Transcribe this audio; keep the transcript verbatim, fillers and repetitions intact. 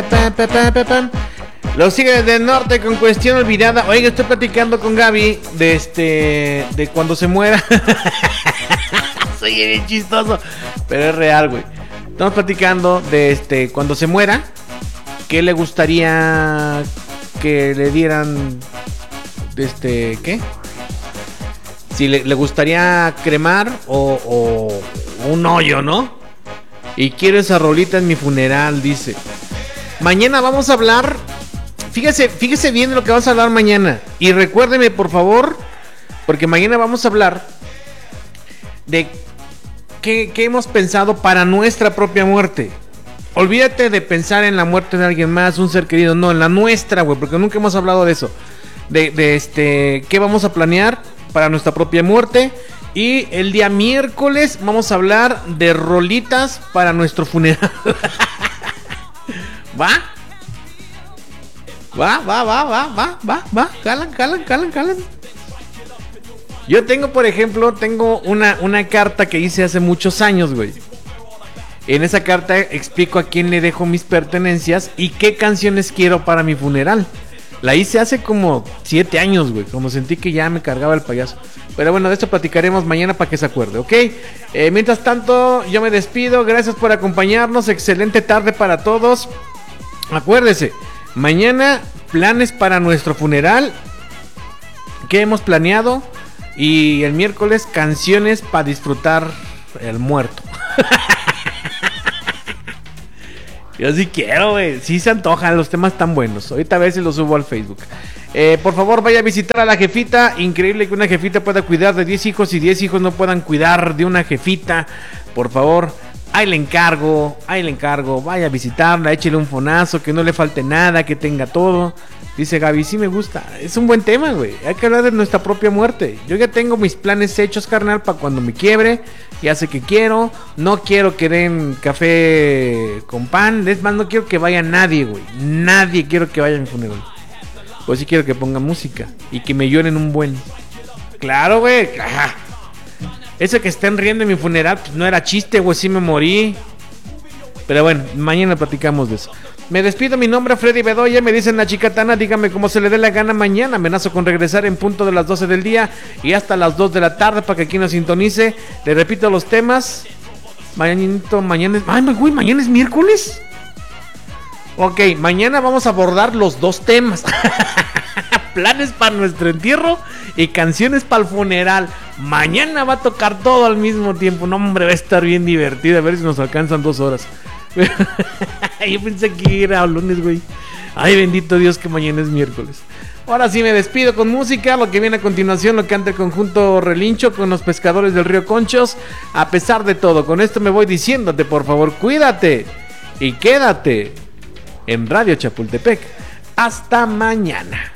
Pa, pa, pa, pa, pa. Los Tigres del Norte con Cuestión Olvidada. Oiga, estoy platicando con Gaby de este. De cuando se muera. Soy bien chistoso, pero es real, güey. Estamos platicando de este. Cuando se muera, ¿qué le gustaría que le dieran? Este, ¿qué? Si le, le gustaría cremar o, o un hoyo, ¿no? Y quiero esa rolita en mi funeral, dice. Mañana vamos a hablar. Fíjese, fíjese bien de lo que vamos a hablar mañana. Y recuérdeme, por favor, porque mañana vamos a hablar de qué, qué hemos pensado para nuestra propia muerte. Olvídate de pensar en la muerte de alguien más, un ser querido. No, en la nuestra, güey, porque nunca hemos hablado de eso. De, de este, qué vamos a planear para nuestra propia muerte. Y el día miércoles vamos a hablar de rolitas para nuestro funeral. ¿Va? Va, va, va, va, va, va, va. Calan, calan, calan, calan. Yo tengo, por ejemplo, tengo una, una carta que hice hace muchos años, güey. En esa carta explico a quién le dejo mis pertenencias y qué canciones quiero para mi funeral. La hice hace como siete años, güey. Como sentí que ya me cargaba el payaso. Pero bueno, de esto platicaremos mañana para que se acuerde, ¿ok? Eh, mientras tanto, yo me despido. Gracias por acompañarnos. Excelente tarde para todos. Acuérdese, mañana planes para nuestro funeral. ¿Qué hemos planeado? Y el miércoles canciones para disfrutar el muerto. Yo sí quiero, güey. Sí se antojan, los temas tan buenos. Ahorita a ver si los subo al Facebook. Eh, por favor, vaya a visitar a la jefita. Increíble que una jefita pueda cuidar de diez hijos y diez hijos no puedan cuidar de una jefita. Por favor, ahí le encargo, ahí le encargo. Vaya a visitarla, échele un fonazo, que no le falte nada, que tenga todo. Dice Gaby, sí me gusta. Es un buen tema, güey. Hay que hablar de nuestra propia muerte. Yo ya tengo mis planes hechos, carnal, para cuando me quiebre. Ya sé que quiero. No quiero que den café con pan. Es más, no quiero que vaya nadie, güey. Nadie quiero que vaya a mi funeral. Pues sí quiero que ponga música. Y que me lloren un buen. Claro, güey. Ajá. Eso que estén riendo en mi funeral, pues no era chiste, güey. Sí me morí. Pero bueno, mañana platicamos de eso. Me despido, mi nombre es Freddy Bedoya. Me dicen la chicatana, dígame cómo se le dé la gana mañana. Amenazo con regresar en punto de las doce del día y hasta las dos de la tarde para que aquí nos sintonice. Le repito los temas. Mañanito, mañana es... Ay, güey, mañana es miércoles. Ok, mañana vamos a abordar los dos temas. Planes para nuestro entierro y canciones para el funeral. Mañana va a tocar todo al mismo tiempo. No, hombre, va a estar bien divertido. A ver si nos alcanzan dos horas. Yo pensé que era lunes, güey. Ay, bendito Dios que mañana es miércoles. Ahora sí me despido con música. Lo que viene a continuación lo canta el conjunto Relincho con los pescadores del río Conchos. A pesar de todo, con esto me voy diciéndote, por favor, cuídate y quédate en Radio Chapultepec. Hasta mañana.